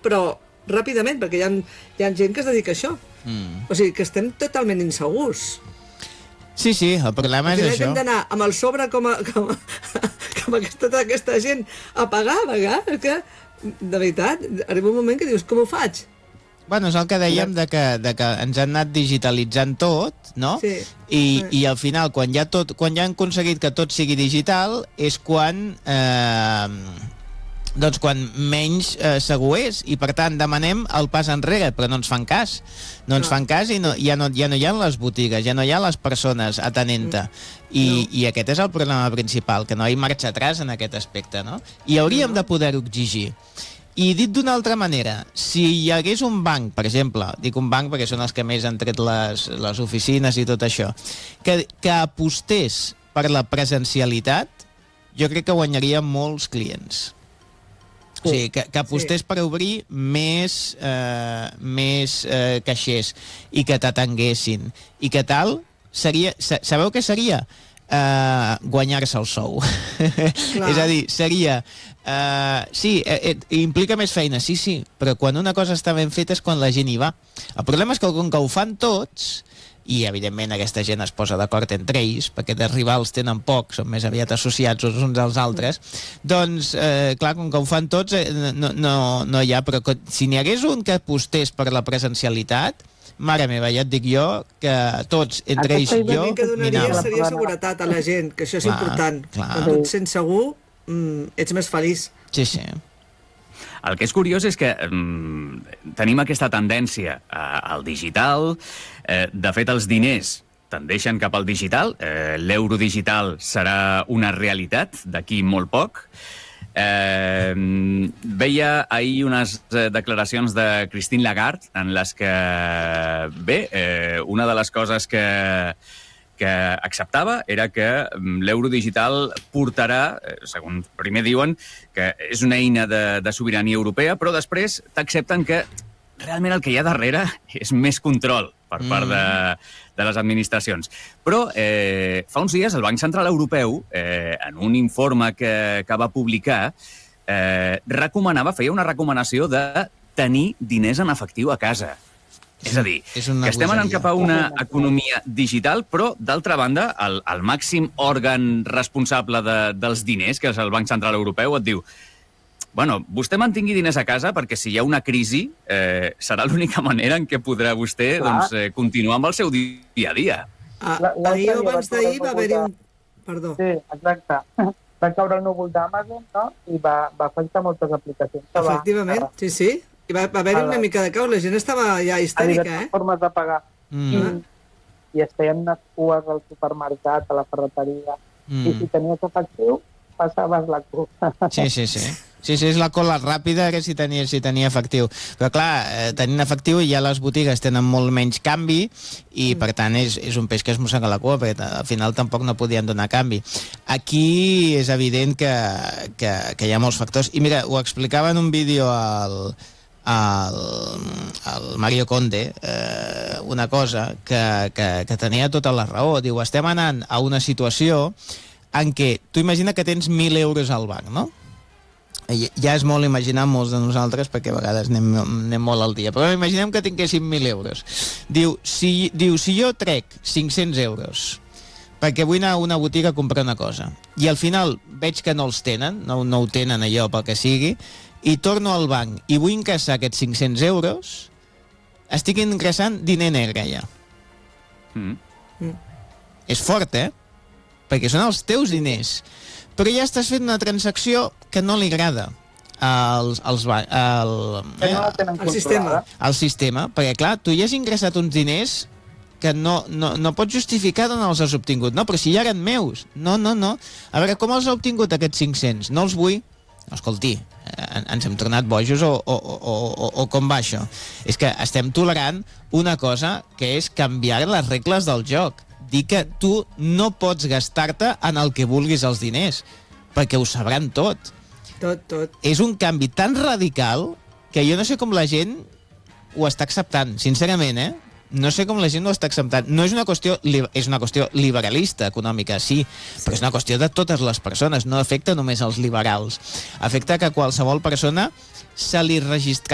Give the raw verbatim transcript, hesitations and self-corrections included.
però ràpidament, perquè hi ha, hi ha gent que es dedica a això. Mm. O sigui, que estem totalment insegurs. Sí, sí, el problema és això. Hem d'anar amb el sobre com, a, com, a, com a tota aquesta gent a pagar, a pagar, que, de veritat, arriba un moment que dius, com ho faig? Bueno, és el que dèiem de que, de que ens han anat digitalitzant tot, no? Sí. I, i al final, quan ja, tot, quan ja han aconseguit que tot sigui digital, és quan... Eh, doncs quan menys eh, segur és, i per tant demanem el pas enrere, però no ens fan cas. No ens no. fan cas i no, ja, no, ja no hi ha les botigues, ja no hi ha les persones atenent-te. I, no. I aquest és el problema principal, que no hi ha marxa atrás en aquest aspecte, no? I hauríem no. de poder-ho exigir. I dit d'una altra manera, si hi hagués un banc, per exemple, dic un banc perquè són els que més han tret les, les oficines i tot això, que, que apostés per la presencialitat, jo crec que guanyaria molts clients. O sigui, que, que apostés sí. per obrir més, eh, més eh, caixers i que t'atenguessin. I que tal, seria, sabeu què seria? Eh, guanyar-se el sou. És a dir, seria... Eh, sí, eh, eh, implica més feina, sí, sí, però quan una cosa està ben feta és quan la gent hi va. El problema és que com que ho fan tots... i evidentment aquesta gent es posa d'acord entre ells, perquè de rivals tenen poc, són més aviat associats uns uns als altres, doncs, eh, clar, com que ho fan tots, eh, no, no, no hi ha, però si n'hi hagués un que apostés per la presencialitat, mare meva, ja et dic jo, que tots, entre ells i jo... El que donaria seria seguretat a la gent, que això és clar, important. Clar. Quan tu et sents segur, mm, ets més feliç. Sí, sí. El que és curiós és que mm, tenim aquesta tendència eh, al digital. Eh, de fet, els diners tendeixen cap al digital. Eh, l'euro digital serà una realitat d'aquí molt poc. Eh, veia ahir unes eh, declaracions de Christine Lagarde en les que, bé, eh, una de les coses que... que acceptava era que l'euro digital portarà, segons primer diuen, que és una eina de, de sobirania europea, però després t'accepten que realment el que hi ha darrere és més control per part de, de les administracions. Però eh, fa uns dies el Banc Central Europeu, eh, en un informe que, que va publicar, eh, recomanava, feia una recomanació de tenir diners en efectiu a casa. És a dir, és que estem anant cap a una economia digital, però, d'altra banda, el, el màxim òrgan responsable de, dels diners, que és el Banc Central Europeu, et diu bueno, vostè mantingui diners a casa perquè si hi ha una crisi eh, serà l'única manera en què podrà vostè doncs, eh, continuar amb el seu dia a dia. Ah, ahir o abans d'ahir va haver-hi un... Perdó. Sí, exacte. Va caure el núvol d'Amazon, no? I va, va afectar moltes aplicacions. Efectivament, sí, sí. I va, va haver-hi una mica de caos, la gent estava ja histèrica, eh? Formes de pagar. Mm. I, I es feien unes cues al supermercat, a la ferreteria. Mm. I si tenies efectiu, passaves la cua. Sí, sí, sí. Sí, sí, és la cola ràpida que si tenia, si tenia efectiu. Però clar, eh, tenint efectiu ja les botigues tenen molt menys canvi i mm. per tant és, és un peix que es mossega la cua, perquè al final tampoc no podien donar canvi. Aquí és evident que, que, que hi ha molts factors. I mira, ho explicava en un vídeo al... al, al Mario Conde eh, una cosa que, que, que tenia tota la raó. Diu, estem anant a una situació en què tu imagina que tens mil euros al banc, no? Ja és molt imaginar molts de nosaltres, perquè a vegades anem, anem molt al dia, però imaginem que tinguéssim mil euros. Diu si, diu, si jo trec cinc-cents euros perquè vull anar a una botiga a comprar una cosa, i al final veig que no els tenen, no, no ho tenen allò pel que sigui, i torno al banc i vull ingressar aquests cinc-cents euros, estic ingressant diner negre ja. Mm. Mm. És fort, eh? Perquè són els teus diners. Però ja estàs fent una transacció que no li agrada als, als, al, eh, al sistema. Al sistema, perquè clar, tu ja has ingressat uns diners que no, no, no pots justificar d'on els has obtingut. No, però si ja eren meus. No, no, no. A veure, com els ha obtingut aquests cinc-cents? No els vull. Escolti, ens hem tornat bojos o, o, o, o, o com va això? És que estem tolerant una cosa que és canviar les regles del joc. Dir que tu no pots gastar-te en el que vulguis els diners, perquè ho sabran tot. Tot, tot. És un canvi tan radical que jo no sé com la gent ho està acceptant, sincerament, eh? No sé com la gent ho està acceptant. No és una qüestió, és una qüestió liberalista, econòmica, sí, però és una qüestió de totes les persones, no afecta només als liberals. Afecta que qualsevol persona se li registra